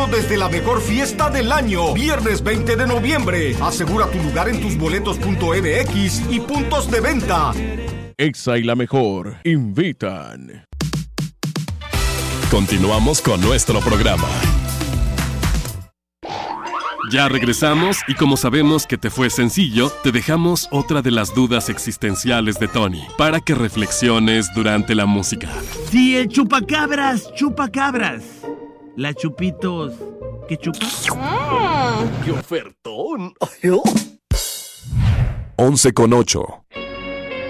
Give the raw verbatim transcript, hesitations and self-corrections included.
transmitiendo desde la mejor fiesta del año, viernes veinte de noviembre. Asegura tu lugar en tusboletos punto m x y puntos de venta. Exa y la mejor invitan. Continuamos con nuestro programa. Ya regresamos y como sabemos que te fue sencillo, te dejamos otra de las dudas existenciales de Tony para que reflexiones durante la música. Sí, el chupacabras, chupacabras. La Chupitos, ¿qué chupa? ¡Qué ofertón! once con ocho.